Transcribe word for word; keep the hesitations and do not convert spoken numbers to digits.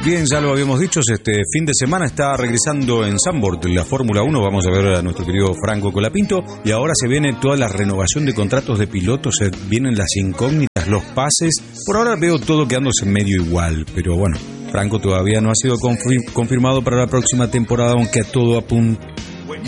Bien, ya lo habíamos dicho, este fin de semana está regresando en Zandvoort la Fórmula uno. Vamos a ver a nuestro querido Franco Colapinto. Y ahora se viene toda la renovación de contratos de pilotos, se vienen las incógnitas, los pases. Por ahora veo todo quedándose medio igual, pero bueno, Franco todavía no ha sido confirmado para la próxima temporada, aunque todo apunta